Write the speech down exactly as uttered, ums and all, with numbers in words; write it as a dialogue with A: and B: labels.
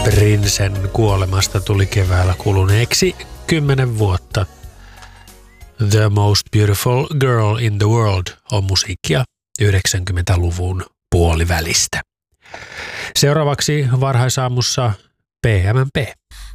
A: Princen kuolemasta tuli keväällä kuluneeksi kymmenen vuotta. The Most Beautiful Girl in the World on musiikkia yhdeksänkymmentäluvun puolivälistä. Seuraavaksi varhaisaamussa P M P.